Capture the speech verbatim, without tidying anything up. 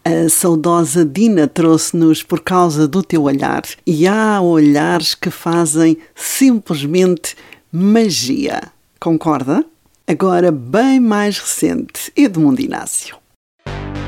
A saudosa Dina trouxe-nos Por Causa do Teu Olhar. E há olhares que fazem simplesmente magia. Concorda? Agora, bem mais recente, Edmundo Inácio.